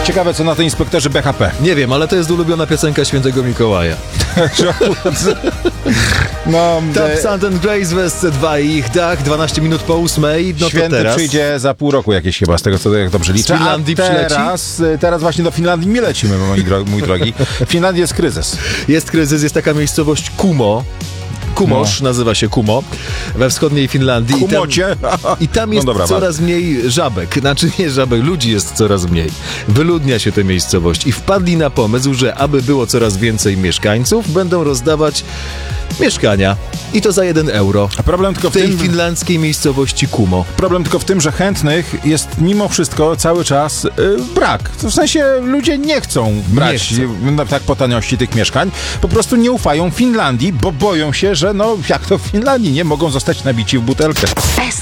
Ciekawe, co na to inspektorzy BHP. Nie wiem, ale to jest ulubiona piosenka Świętego Mikołaja. No, Tam Sand and Grace w SC2 i ich dach, 12 minut po 8. No Święty to teraz przyjdzie za pół roku jakieś chyba, z tego co jak dobrze liczę. Z Finlandii teraz właśnie do Finlandii nie lecimy, mój drogi. W Finlandii jest kryzys. jest kryzys, jest taka miejscowość Kumo. Kumosz, nazywa się Kumo, we wschodniej Finlandii. Kumocie. I tam jest coraz mniej żabek. Znaczy nie żabek, ludzi jest coraz mniej. Wyludnia się tę miejscowość i wpadli na pomysł, że aby było coraz więcej mieszkańców, będą rozdawać mieszkania. I to za 1 euro. A problem tylko w tej finlandzkiej miejscowości Kumo. Problem tylko w tym, że chętnych jest mimo wszystko cały czas brak. W sensie ludzie nie chcą brać tak po taniości tych mieszkań. Po prostu nie ufają Finlandii, bo boją się, że jak to w Finlandii nie mogą zostać nabici w butelkę.